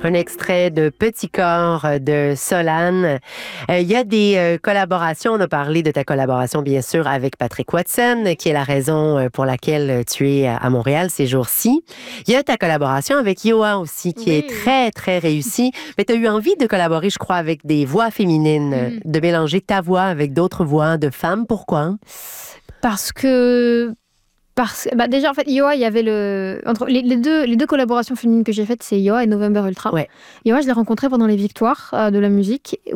un extrait de Petit corps de Solane. Il y a des collaborations. On a parlé de ta collaboration, bien sûr, avec Patrick Watson, qui est la raison pour laquelle tu es à Montréal ces jours-ci. Il y a ta collaboration avec Yoa aussi, qui est très, très réussie. Mais tu as eu envie de collaborer, je crois, avec des voix féminines, de mélanger ta voix avec d'autres voix de femmes. Pourquoi? Parce que déjà en fait Yoa, il y avait entre les deux collaborations féminines que j'ai faites, c'est Yoa et November Ultra. Ouais. Yoa, je l'ai rencontré pendant les victoires de la musique